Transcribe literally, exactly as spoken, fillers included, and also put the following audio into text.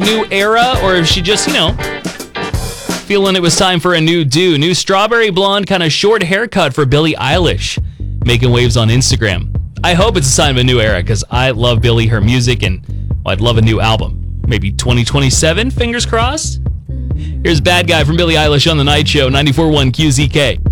new era, or if she just, you know, feeling it was time for a new do. New strawberry blonde, kind of short haircut for Billie Eilish, making waves on Instagram. I hope it's a sign of a new era, because I love Billie, her music, and well, I'd love a new album. Maybe twenty twenty-seven, fingers crossed? Here's Bad Guy from Billie Eilish on The Night Show, ninety-four point one Q Z K.